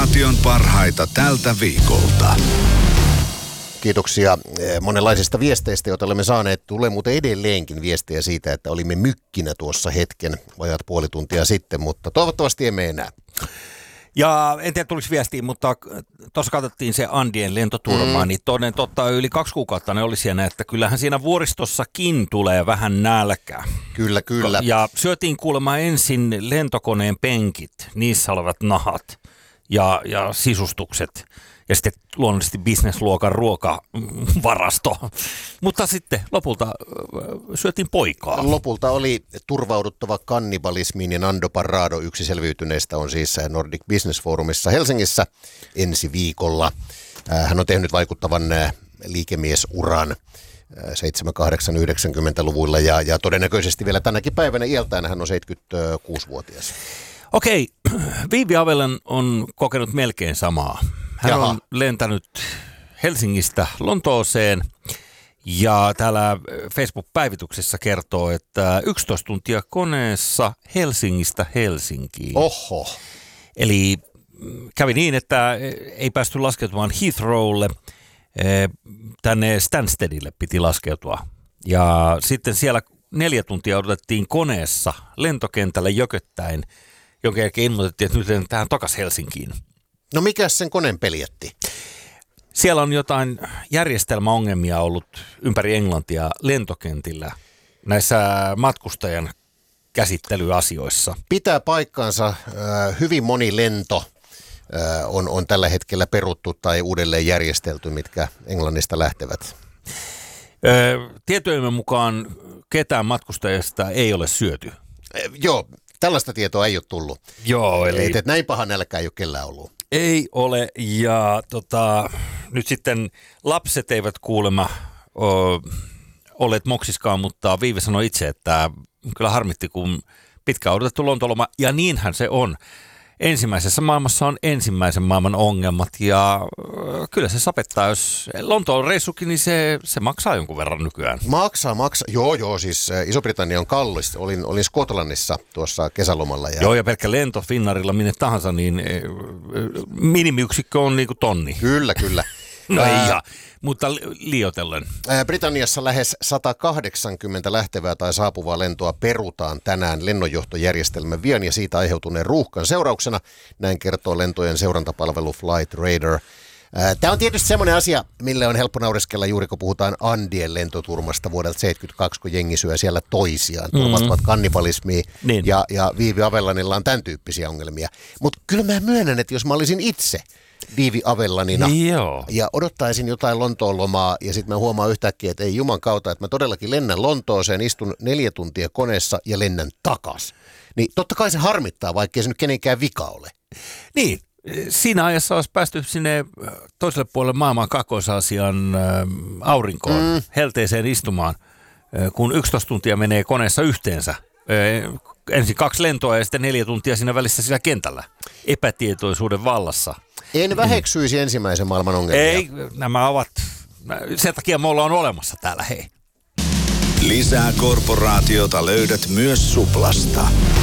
Korporaation parhaita tältä viikolta. Kiitoksia monenlaisista viesteistä, joita olemme saaneet. Tulee muuten edelleenkin viestejä siitä, että olimme mykkinä tuossa hetken, vajat puoli tuntia sitten, mutta toivottavasti emme enää. Ja en tiedä tuliko viestiin, mutta tuossa katsottiin se Andien lentoturmaa, niin toden totta yli 2 kuukautta ne oli siellä, että kyllähän siinä vuoristossakin tulee vähän nälkä. Kyllä, kyllä. Ja syötiin kuulemma ensin lentokoneen penkit, niissä olevat nahat ja sisustukset. Ja sitten luonnollisesti businessluokan ruokavarasto. Mutta sitten lopulta syötiin poikaa. Lopulta oli turvauduttava kannibalismiin ja Nando Parrado, yksi selviytyneistä, on siis Nordic Business Forumissa Helsingissä ensi viikolla. Hän on tehnyt vaikuttavan liikemiesuran 70-80-90-luvuilla ja todennäköisesti vielä tänäkin päivänä iältään hän on 76-vuotias. Okei, Viivi Avelan on kokenut melkein samaa. Hän on lentänyt Helsingistä Lontooseen ja täällä Facebook-päivityksessä kertoo, että 11 tuntia koneessa Helsingistä Helsinkiin. Oho. Eli kävi niin, että ei päästy laskeutumaan Heathrowlle, tänne Stanstedille piti laskeutua. Ja sitten siellä 4 tuntia odotettiin koneessa lentokentällä jököttäen, jonka jälkeen ilmoitettiin, että nyt lennetään takaisin Helsinkiin. No mikä sen koneen peljätti? Siellä on jotain järjestelmäongelmia ollut ympäri Englantia lentokentillä näissä matkustajan käsittelyasioissa. Pitää paikkaansa. Hyvin moni lento on tällä hetkellä peruttu tai uudelleen järjestelty, mitkä Englannista lähtevät. Tietojemme mukaan ketään matkustajasta ei ole syöty. Joo, tällaista tietoa ei ole tullut. Joo, eli että näin paha nälkä ei ole kellään ollut. Ei ole, ja nyt sitten lapset eivät kuulemma olleet moksiskaan, mutta Viive sanoi itse, että kyllä harmitti, kun pitkään odotettu Lontooloma, ja niinhän se on. Ensimmäisessä maailmassa on ensimmäisen maailman ongelmat, ja kyllä se sapettaa, jos Lontoon reissukin, niin se maksaa jonkun verran nykyään. Maksaa. Joo, siis Iso-Britannia on kallis. Olin Skotlannissa tuossa kesälomalla. Joo, ja pelkkä lento Finnairilla minne tahansa, niin minimiyksikkö on niin kuin tonni. Kyllä. No ei ihan, mutta liioitellen. Britanniassa lähes 180 lähtevää tai saapuvaa lentoa perutaan tänään lennonjohtojärjestelmän vian ja siitä aiheutuneen ruuhkan seurauksena. Näin kertoo lentojen seurantapalvelu Flight Radar. Tämä on tietysti semmoinen asia, mille on helppo naureskella juuri kun puhutaan Andien lentoturmasta vuodelta 1972, kun jengi syö siellä toisiaan. Turvastavat kannibalismia niin. ja Viivi Avellanilla on tämän tyyppisiä ongelmia. Mutta kyllä mä myönnän, että jos mä olisin itse Viivi Avellanina ja odottaisin jotain Lontoon lomaa ja sitten mä huomaan yhtäkkiä, että ei juman kautta, että mä todellakin lennän Lontooseen, istun 4 tuntia koneessa ja lennän takas. Niin totta kai se harmittaa, vaikkei se nyt kenenkään vika ole. Niin, siinä ajassa olisi päästy sinne toiselle puolelle maailman Kaakkois-Aasian aurinkoon, helteeseen istumaan, kun 11 tuntia menee koneessa yhteensä. Ensin 2 lentoa ja sitten 4 tuntia siinä välissä sillä kentällä, epätietoisuuden vallassa. En väheksyisi ensimmäisen maailman ongelmia. Ei, nämä ovat, sen takia me ollaan olemassa täällä, hei. Lisää Korporaatiota löydät myös Suplasta.